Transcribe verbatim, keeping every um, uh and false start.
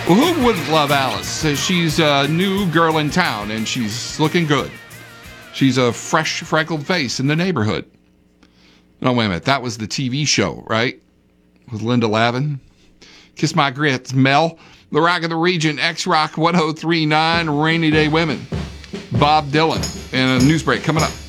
Well, who wouldn't love Alice? Uh, She's a new girl in town, and she's looking good. She's a fresh, freckled face in the neighborhood. No, wait a minute. That was the T V show, right? With Linda Lavin. Kiss My Grits, Mel. The Rock of the Region, X-Rock one oh three point nine, Rainy Day Women. Bob Dylan. And a news break coming up.